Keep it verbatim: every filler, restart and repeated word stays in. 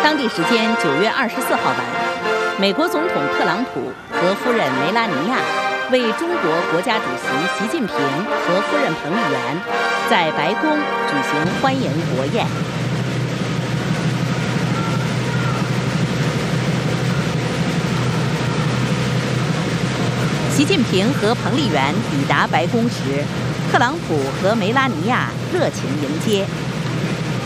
当地时间九月二十四号晚，美国总统特朗普和夫人梅拉尼亚为中国国家主席习近平和夫人彭丽媛在白宫举行欢迎国宴。习近平和彭丽媛抵达白宫时，特朗普和梅拉尼亚热情迎接。